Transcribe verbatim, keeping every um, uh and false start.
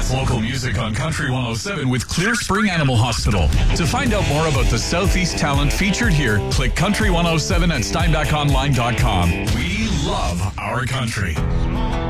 That's local music on Country one oh seven with Clear Spring Animal Hospital. To find out more about the Southeast talent featured here, click country one oh seven at steinbach online dot com. We love our country.